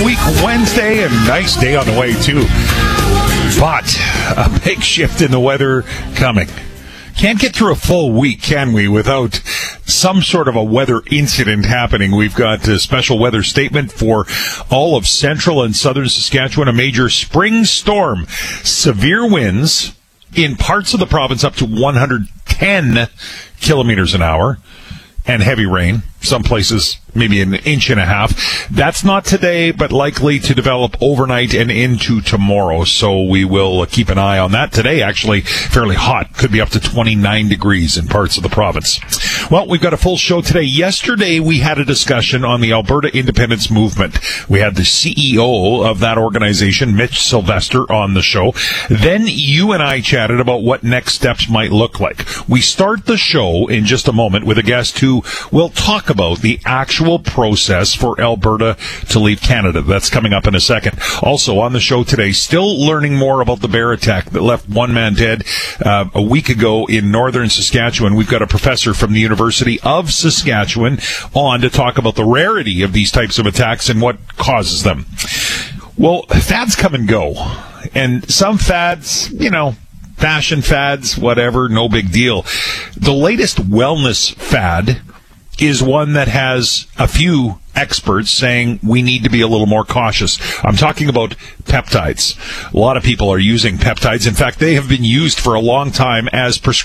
midweek Wednesday, and nice day on the way, too. But a big shift in the weather coming. Can't get through a full week, can we, without some sort of a weather incident happening. We've got a special weather statement for all of central and southern Saskatchewan, a major spring storm. Severe winds in parts of the province up to 110 kilometers an hour, and heavy rain. Some places maybe an inch and a half. That's not today, but likely to develop overnight and into tomorrow. So we will keep an eye on that. Today, actually, fairly hot. Could be up to 29 degrees in parts of the province. Well, we've got a full show today. Yesterday, we had a discussion on the Alberta Independence Movement. We had the CEO of that organization, Mitch Sylvester, on the show. Then you and I chatted about what next steps might look like. We start the show in just a moment with a guest who will talk about the actual process for Alberta to leave Canada. That's coming up in a second. Also on the show today, still learning more about the bear attack that left one man dead a week ago in northern Saskatchewan. We've got a professor from the University of Saskatchewan on to talk about the rarity of these types of attacks and what causes them. Well, fads come and go. And some fads, fashion fads, whatever, no big deal. The latest wellness fad is one that has a few experts saying we need to be a little more cautious. I'm talking about peptides. A lot of people are using peptides. In fact, they have been used for a long time as prescription